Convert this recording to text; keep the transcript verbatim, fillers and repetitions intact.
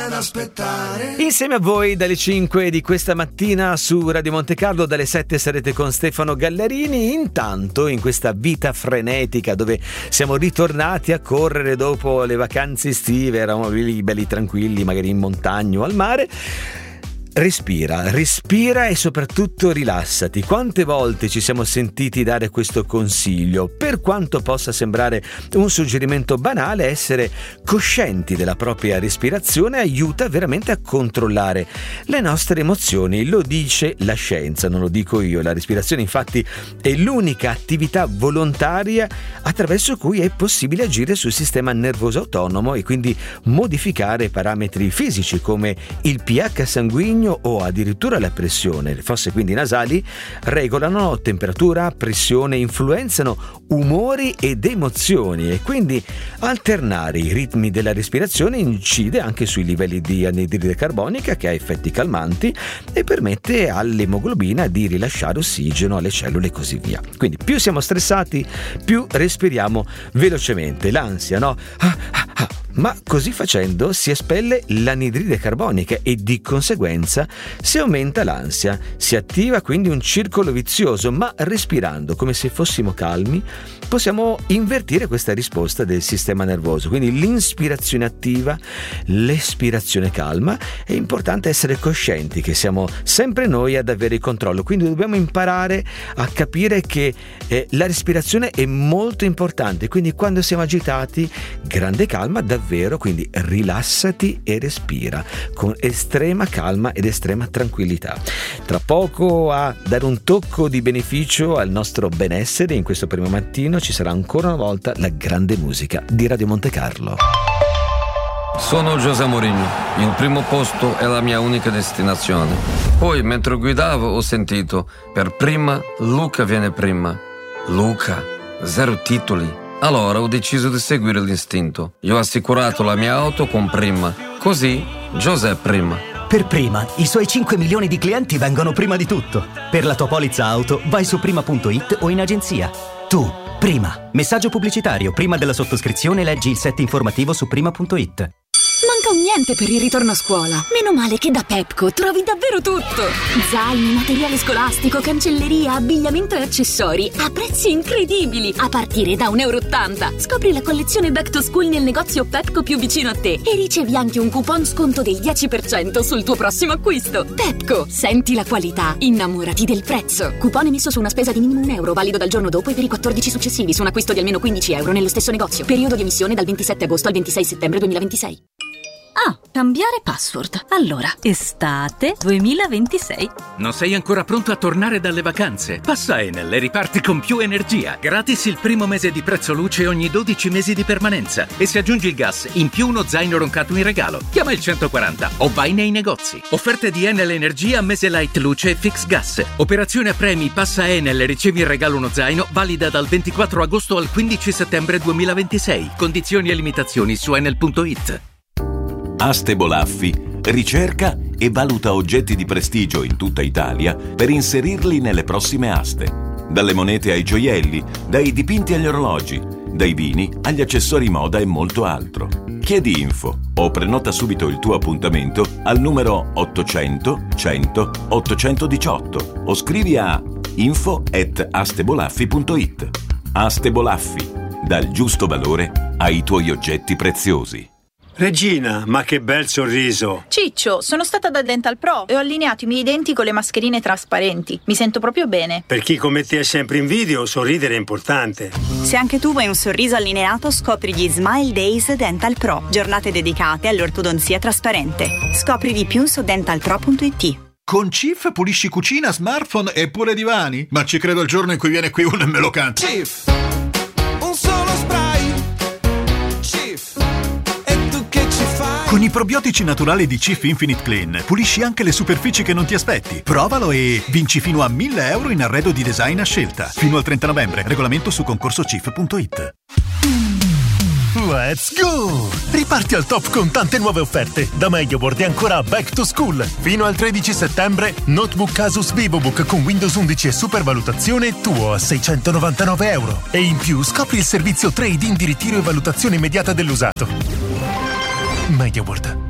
ad aspettare. Insieme a voi dalle cinque di questa mattina su Radio Monte Carlo, dalle sette sarete con Stefano Gallarini. Intanto in questa vita frenetica dove siamo ritornati a correre dopo le vacanze estive, eravamo lì belli tranquilli magari in montagna o al mare, respira, respira e soprattutto rilassati. Quante volte ci siamo sentiti dare questo consiglio? Per quanto possa sembrare un suggerimento banale, essere coscienti della propria respirazione aiuta veramente a controllare le nostre emozioni. Lo dice la scienza, non lo dico io. La respirazione infatti è l'unica attività volontaria attraverso cui è possibile agire sul sistema nervoso autonomo e quindi modificare parametri fisici come il pH sanguigno o addirittura la pressione. Le fosse quindi nasali regolano temperatura, pressione, influenzano umori ed emozioni e quindi alternare i ritmi della respirazione incide anche sui livelli di anidride carbonica, che ha effetti calmanti e permette all'emoglobina di rilasciare ossigeno alle cellule e così via. Quindi più siamo stressati, più respiriamo velocemente. L'ansia, no? Ah, ah, ah. Ma così facendo si espelle l'anidride carbonica e di conseguenza si aumenta l'ansia. Si attiva quindi un circolo vizioso, ma respirando come se fossimo calmi possiamo invertire questa risposta del sistema nervoso. Quindi l'inspirazione attiva, l'espirazione calma. È importante essere coscienti che siamo sempre noi ad avere il controllo, quindi dobbiamo imparare a capire che eh, la respirazione è molto importante. Quindi quando siamo agitati, grande calma davvero, quindi rilassati e respira con estrema calma ed estrema tranquillità. Tra poco a dare un tocco di beneficio al nostro benessere in questo primo mattino ci sarà ancora una volta la grande musica di Radio Monte Carlo. Sono José Mourinho, il primo posto è la mia unica destinazione. Poi mentre guidavo ho sentito, per prima Luca viene prima. Luca, zero titoli. Allora ho deciso di seguire l'istinto. Io ho assicurato la mia auto con Prima. Così José prima. Per Prima, i suoi cinque milioni di clienti vengono prima di tutto. Per la tua polizza auto vai su prima punto it o in agenzia. Tu, Prima. Messaggio pubblicitario. Prima della sottoscrizione leggi il set informativo su prima punto it. Manca un niente per il ritorno a scuola. Meno male che da Pepco trovi davvero tutto. Zaini, materiale scolastico, cancelleria, abbigliamento e accessori a prezzi incredibili, a partire da un euro e ottanta. Scopri la collezione Back to School nel negozio Pepco più vicino a te e ricevi anche un coupon sconto del dieci per cento sul tuo prossimo acquisto. Pepco, senti la qualità, innamorati del prezzo. Coupon emesso su una spesa di minimo un euro, valido dal giorno dopo e per i quattordici successivi su un acquisto di almeno quindici euro nello stesso negozio. Periodo di emissione dal ventisette agosto al ventisei settembre duemilaventisei. Ah, cambiare password. Allora, estate duemilaventisei. Non sei ancora pronto a tornare dalle vacanze? Passa Enel e riparti con più energia. Gratis il primo mese di prezzo luce ogni dodici mesi di permanenza. E se aggiungi il gas, in più uno zaino roncato in regalo. Chiama il centoquaranta o vai nei negozi. Offerte di Enel Energia, mese light luce e fix gas. Operazione a premi, passa Enel e ricevi in regalo uno zaino, valida dal ventiquattro agosto al quindici settembre duemilaventisei. Condizioni e limitazioni su enel punto it. Aste Bolaffi ricerca e valuta oggetti di prestigio in tutta Italia per inserirli nelle prossime aste. Dalle monete ai gioielli, dai dipinti agli orologi, dai vini agli accessori moda e molto altro. Chiedi info o prenota subito il tuo appuntamento al numero ottocento cento ottocentodiciotto o scrivi a info at astebolaffi punto it. Aste Bolaffi, dal giusto valore ai tuoi oggetti preziosi. Regina, ma che bel sorriso! Ciccio, sono stata da Dental Pro e ho allineato i miei denti con le mascherine trasparenti. Mi sento proprio bene. Per chi come te è sempre in video, sorridere è importante. Se anche tu vuoi un sorriso allineato, scopri gli Smile Days Dental Pro, giornate dedicate all'ortodonzia trasparente. Scopri di più su dental pro punto it. Con Cif pulisci cucina, smartphone e pure divani? Ma ci credo il giorno in cui viene qui uno e me lo canta. Cif, un solo spray. Cif, e tu che ci fai? Con i probiotici naturali di Cif Infinite Clean pulisci anche le superfici che non ti aspetti. Provalo e vinci fino a mille euro in arredo di design a scelta. Fino al trenta novembre. Regolamento su concorso cif punto it. Let's go! Riparti al top con tante nuove offerte. Da MediaWorld e ancora Back to School. Fino al tredici settembre, notebook Asus VivoBook con Windows undici e supervalutazione tuo a seicentonovantanove euro. E in più scopri il servizio trade-in di ritiro e valutazione immediata dell'usato. MediaWorld.